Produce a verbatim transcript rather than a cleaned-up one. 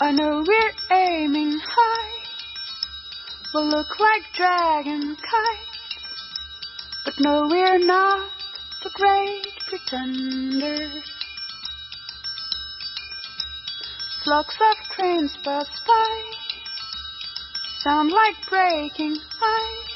I know we're aiming high, we'll look like dragon kites, but no, we're not the great pretenders. Flocks of cranes pass by, sound like breaking ice.